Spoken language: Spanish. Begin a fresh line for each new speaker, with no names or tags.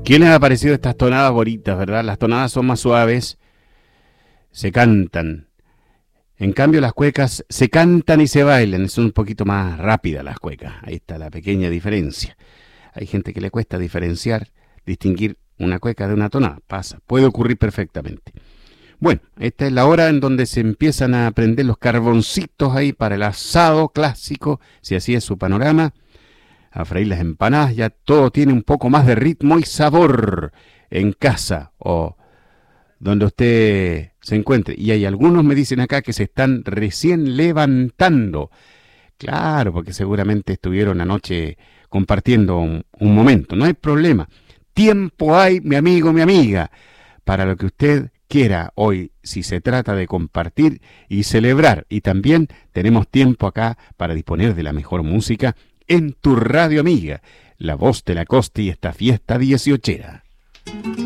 ¿Qué les ha parecido estas tonadas bonitas, verdad? Las tonadas son más suaves, se cantan. En cambio, las cuecas se cantan y se bailan. Son un poquito más rápidas las cuecas. Ahí está la pequeña diferencia. Hay gente que le cuesta diferenciar, distinguir una cueca de una tonada. Pasa, puede ocurrir perfectamente. Bueno, esta es la hora en donde se empiezan a prender los carboncitos ahí para el asado clásico, si así es su panorama. A freír las empanadas, ya todo tiene un poco más de ritmo y sabor en casa o donde usted se encuentre. Y hay algunos, me dicen acá, que se están recién levantando. Claro, porque seguramente estuvieron anoche compartiendo un momento. No hay problema. Tiempo hay, mi amigo, mi amiga, para lo que usted quiera hoy, si se trata de compartir y celebrar. Y también tenemos tiempo acá para disponer de la mejor música en tu radio amiga, la voz de la costa y esta fiesta 18.